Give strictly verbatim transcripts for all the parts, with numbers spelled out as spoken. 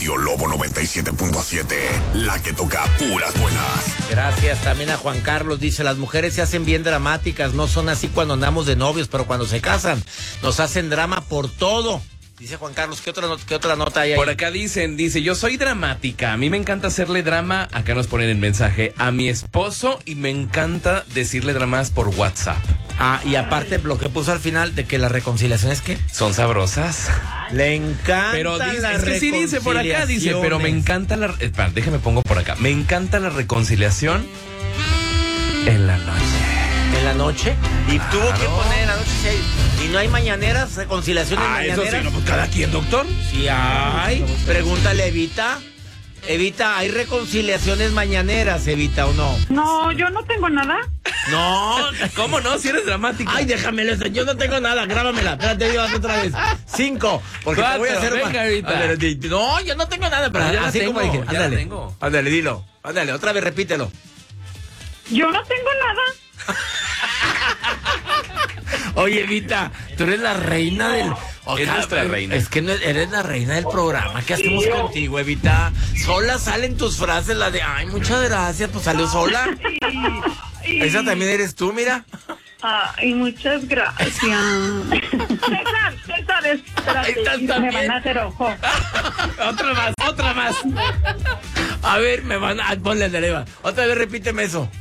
Radio Lobo noventa y siete punto siete, la que toca puras buenas. Gracias también a Juan Carlos. Dice, las mujeres se hacen bien dramáticas, no son así cuando andamos de novios, pero cuando se casan nos hacen drama por todo. Dice Juan Carlos, ¿qué otra, not- qué otra nota hay ahí? Por acá dicen, dice, yo soy dramática, a mí me encanta hacerle drama, acá nos ponen el mensaje, a mi esposo y me encanta decirle dramas por WhatsApp. Ah, y aparte lo que puso al final de que las reconciliaciones, ¿qué? Son sabrosas. Le encanta. Pero dice, la es que sí dice por acá, dice, pero me reconciliaciones. encanta la... Espera, déjame pongo por acá. Me encanta la reconciliación en la noche. En la noche. Y Claro. tuvo que poner en la noche. Si hay- y no hay mañaneras, reconciliaciones Ah, eso sí, mañaneras. no, pues cada quien, doctor. Sí hay. Pregúntale, Evita. Evita, ¿hay reconciliaciones mañaneras, Evita, o no? No, yo no tengo nada. No. ¿Cómo no? Si eres dramática. Ay, déjamelo, yo no tengo nada, grábamela. Espérate, Dios, otra vez. Cinco. Porque te voy a Cuatro, hacer venga, ma- Evita. Ándale, di- No, yo no tengo nada, pero No, ya la así tengo, como dije. ya la Ándale. tengo. Ándale, dilo. Ándale, otra vez repítelo. Yo no tengo nada. Oye, Evita, tú eres la reina del... Es nuestra reina. Es que no eres la reina del programa. ¿Qué hacemos contigo, Evita? Sola salen tus frases, la de, ay, muchas gracias, pues salió sola. Esa también eres tú, mira. Ay, muchas gracias. César, César, espérate, Estás me también. van a hacer ojo. Otra más, otra más. A ver, me van a... Ponle el de arriba. Otra vez repíteme eso.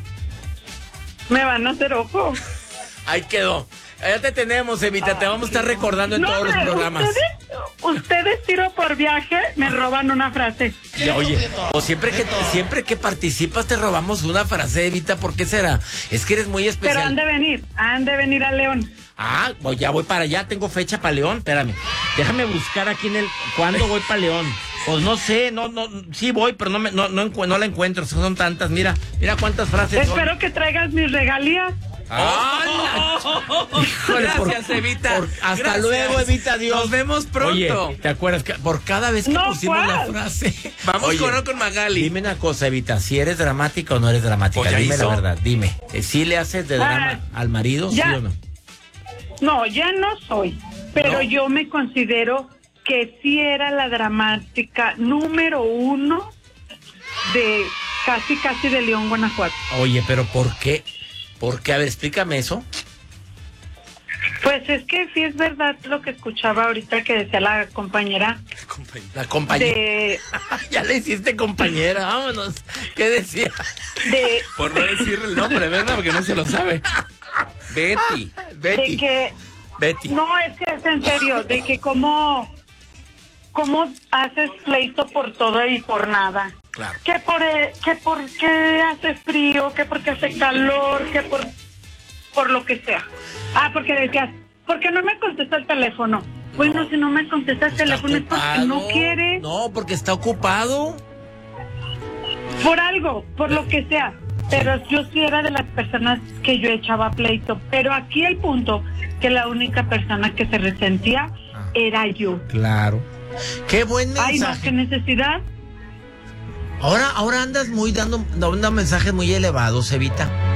Me van a hacer ojo. Ahí quedó. Ya te tenemos, Evita, te vamos a estar recordando en No, todos los hombre, programas. Ustedes, ustedes tiro por viaje, me roban una frase. Ya, oye, o siempre que siempre que participas te robamos una frase, Evita, ¿por qué será? Es que eres muy Pero especial. han de venir, han de venir a León. Ah, voy, ya voy para allá, tengo fecha para León, espérame. Déjame buscar aquí en el... ¿Cuándo voy para León? Pues no sé, no, no, sí voy, pero no me, no, no, encu- no la encuentro, son tantas, mira, mira cuántas frases son. Espero que traigas mis regalías. ¡Ah! Híjole, por- Gracias, Evita. por- hasta Gracias. luego, Evita, adiós. Nos vemos pronto. Oye, ¿te acuerdas que por cada vez que No, pusimos la ¿cuál? frase? Vamos Oye, con con Magali. dime una cosa, Evita, si eres dramática o no eres dramática, Pues ya dime hizo. la verdad, dime. Eh, ¿Sí le haces de drama Ah, al marido, ya. sí o no? No, ya no soy, pero ¿No? yo me considero que sí era la dramática número uno de casi, casi de León, Guanajuato. Oye, pero ¿por qué? ¿Por qué? A ver, explícame eso. Pues es que sí es verdad lo que escuchaba ahorita que decía la compañera La compañera. de, Ya le hiciste compañera, vámonos. ¿Qué decía? de, Por no decirle el nombre, ¿verdad? Porque no se lo sabe. Betty. de Betty. que, Betty. no, es que es en serio, de que cómo, cómo haces pleito por todo y por nada. Claro. Que por, eh, que por qué hace frío, que porque hace calor, que por, por lo que sea. Ah, porque decías, ¿por qué no me contesta el teléfono? Bueno, si no me contesta el Está teléfono es porque ocupado. no quiere, No, porque está ocupado. por algo, por lo que sea. Pero yo sí era de las personas que yo echaba pleito. Pero aquí el punto, que la única persona que se resentía Ah. era yo. Claro. Qué buen Ay, no, mensaje. qué necesidad. Ahora, ahora andas muy dando, dando mensajes muy elevados, Evita.